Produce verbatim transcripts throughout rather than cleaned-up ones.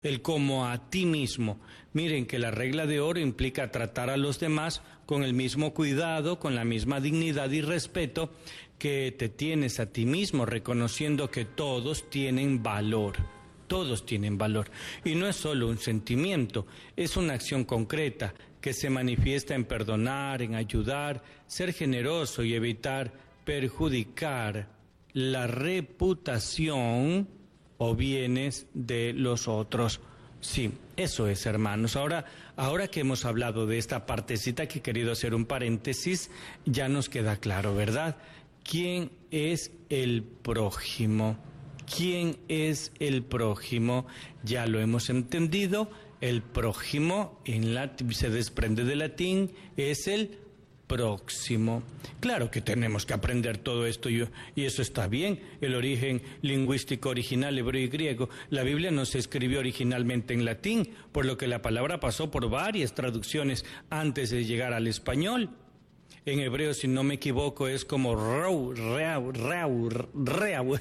el como a ti mismo. Miren que la regla de oro implica tratar a los demás con el mismo cuidado, con la misma dignidad y respeto que te tienes a ti mismo, reconociendo que todos tienen valor. Todos tienen valor. Y no es solo un sentimiento, es una acción concreta que se manifiesta en perdonar, en ayudar, ser generoso y evitar perjudicar la reputación o bienes de los otros. Sí, eso es, hermanos. Ahora, ahora que hemos hablado de esta partecita que he querido hacer un paréntesis, ya nos queda claro, ¿verdad? ¿Quién es el prójimo? ¿Quién es el prójimo? Ya lo hemos entendido. El prójimo en latín, se desprende del latín, es el próximo. Claro que tenemos que aprender todo esto y, y eso está bien. El origen lingüístico original hebreo y griego. La Biblia no se escribió originalmente en latín, por lo que la palabra pasó por varias traducciones antes de llegar al español. En hebreo, si no me equivoco, es como rau, reau, reau, reau,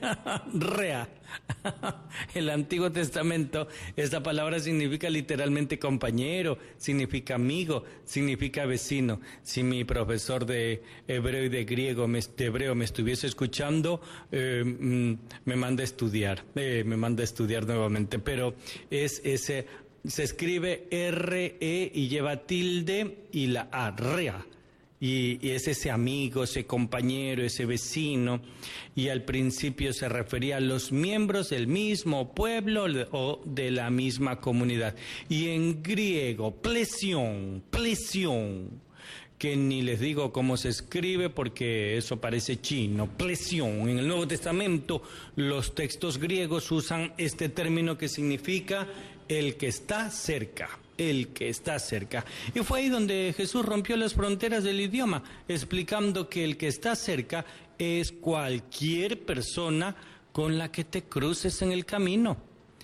rea. El Antiguo Testamento, esta palabra significa literalmente compañero, significa amigo, significa vecino. Si mi profesor de hebreo y de griego, de hebreo, me estuviese escuchando, eh, me manda a estudiar, eh, me manda a estudiar nuevamente. Pero es ese, se escribe R E y lleva tilde y la A, rea. Y, y es ese amigo, ese compañero, ese vecino, y al principio se refería a los miembros del mismo pueblo o de la misma comunidad. Y en griego, plesión, plesión, que ni les digo cómo se escribe porque eso parece chino, plesión. En el Nuevo Testamento los textos griegos usan este término que significa el que está cerca. El que está cerca. Y fue ahí donde Jesús rompió las fronteras del idioma, explicando que el que está cerca es cualquier persona con la que te cruces en el camino,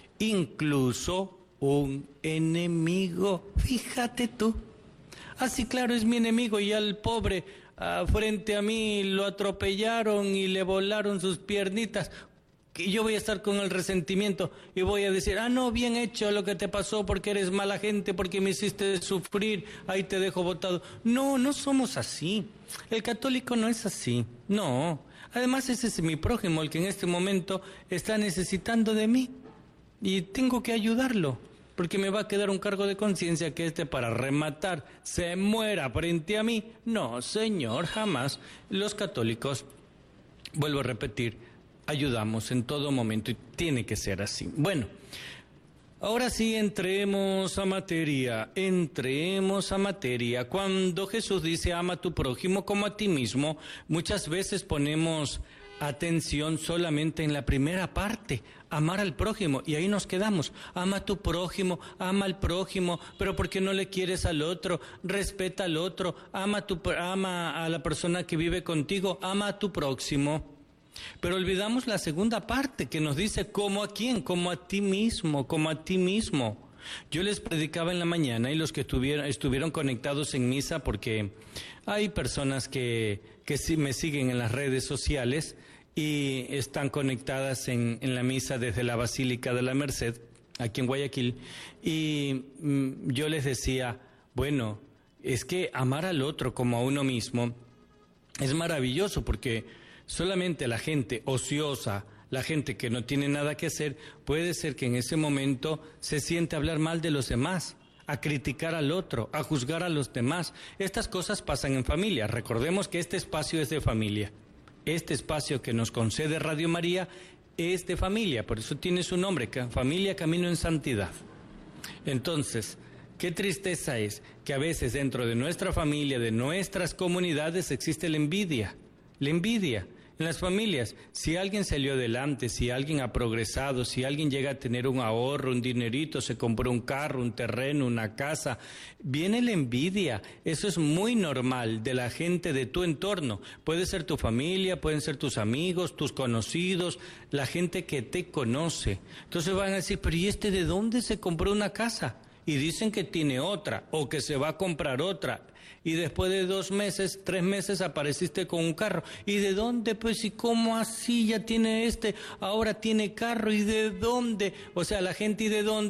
incluso un enemigo. Fíjate tú. Así claro, es mi enemigo y al pobre uh, frente a mí lo atropellaron y le volaron sus piernitas. Y yo voy a estar con el resentimiento y voy a decir, ah, no, bien hecho lo que te pasó porque eres mala gente, porque me hiciste sufrir, ahí te dejo botado. No, no somos así. El católico no es así, no. Además, ese es mi prójimo, el que en este momento está necesitando de mí y tengo que ayudarlo, porque me va a quedar un cargo de conciencia que este para rematar se muera frente a mí. No, señor, jamás. Los católicos, vuelvo a repetir, ayudamos en todo momento y tiene que ser así. Bueno, ahora sí entremos a materia, entremos a materia. Cuando Jesús dice ama a tu prójimo como a ti mismo, muchas veces ponemos atención solamente en la primera parte, amar al prójimo, y ahí nos quedamos. Ama a tu prójimo, ama al prójimo, pero ¿por qué no le quieres al otro? Respeta al otro, ama a, tu, ama a la persona que vive contigo, ama a tu próximo. Pero olvidamos la segunda parte que nos dice como a quién, como a ti mismo, como a ti mismo. Yo les predicaba en la mañana y los que estuvieron, estuvieron conectados en misa, porque hay personas que, que sí me siguen en las redes sociales y están conectadas en, en la misa desde la Basílica de la Merced, aquí en Guayaquil, y mm, yo les decía, bueno, es que amar al otro como a uno mismo es maravilloso, porque solamente la gente ociosa, la gente que no tiene nada que hacer, puede ser que en ese momento se siente a hablar mal de los demás, a criticar al otro, a juzgar a los demás. Estas cosas pasan en familia. Recordemos que este espacio es de familia. Este espacio que nos concede Radio María es de familia, por eso tiene su nombre, Familia Camino en Santidad. Entonces, qué tristeza es que a veces dentro de nuestra familia, de nuestras comunidades, existe la envidia. La envidia. En las familias, si alguien salió adelante, si alguien ha progresado, si alguien llega a tener un ahorro, un dinerito, se compró un carro, un terreno, una casa, viene la envidia. Eso es muy normal de la gente de tu entorno. Puede ser tu familia, pueden ser tus amigos, tus conocidos, la gente que te conoce. Entonces van a decir, pero ¿y este de dónde se compró una casa? Y dicen que tiene otra, o que se va a comprar otra, y después de dos meses, tres meses apareciste con un carro. ¿Y de dónde? Pues, ¿y cómo así? Ya tiene este, ahora tiene carro, ¿y de dónde? O sea, la gente, ¿y de dónde?